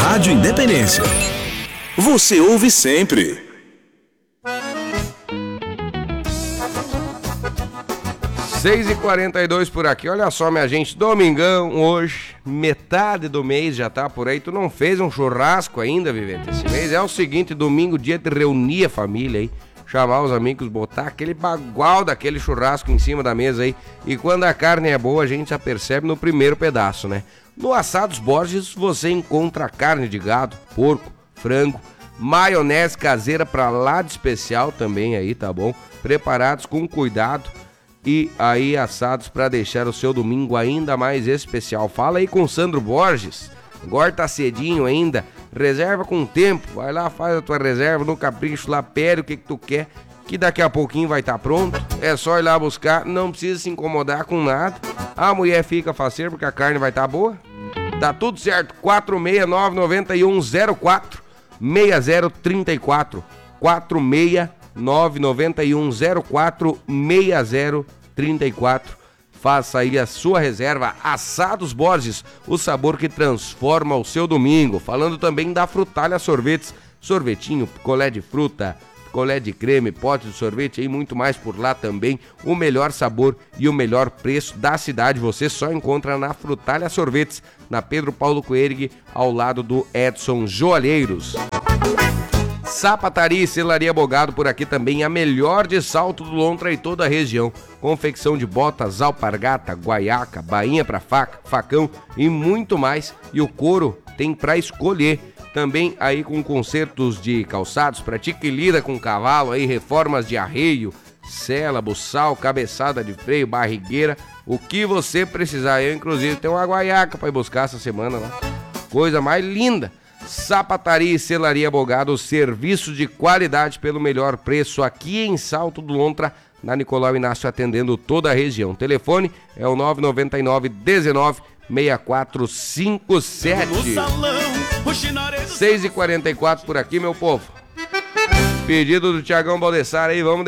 Rádio Independência. Você ouve sempre. 6h42 por aqui, olha só, minha gente, domingão hoje, metade do mês já tá por aí. Tu não fez um churrasco ainda, Vivente? Esse mês é o seguinte, domingo, dia de reunir a família aí, chamar os amigos, botar aquele bagual daquele churrasco em cima da mesa aí. E quando a carne é boa, a gente já percebe no primeiro pedaço, né? No Assados Borges você encontra carne de gado, porco, frango, maionese caseira pra lá de especial também aí, tá bom? Preparados com cuidado e aí assados para deixar o seu domingo ainda mais especial. Fala aí com o Sandro Borges, agora tá cedinho ainda, reserva com tempo, vai lá, faz a tua reserva no capricho lá, pede o que tu quer, que daqui a pouquinho vai estar pronto, é só ir lá buscar, não precisa se incomodar com nada, a mulher fica faceira porque a carne vai estar boa, tá tudo certo. 469-9104-6034, 469-9104-6034. Faça aí a sua reserva. Assados Borges, o sabor que transforma o seu domingo. Falando também da Frutalha Sorvetes, sorvetinho, picolé de fruta, picolé de creme, pote de sorvete e muito mais por lá também. O melhor sabor e o melhor preço da cidade você só encontra na Frutalha Sorvetes, na Pedro Paulo Coelho, ao lado do Edson Joalheiros. Sapataria e Selaria Bogado por aqui também, a melhor de Salto do Lontra e toda a região. Confecção de botas, alpargata, guaiaca, bainha para faca, facão e muito mais. E o couro tem para escolher. Também aí com consertos de calçados, pratica e lida com cavalo, aí reformas de arreio, sela, buçal, cabeçada de freio, barrigueira, o que você precisar. Eu inclusive tenho uma guaiaca para ir buscar essa semana lá. Coisa mais linda. Sapataria e Selaria Bogado, serviço de qualidade pelo melhor preço aqui em Salto do Lontra, na Nicolau Inácio, atendendo toda a região. Telefone é o 999 19 6457. 6h44 por aqui, meu povo. Pedido do Tiagão Baldessar aí, vamos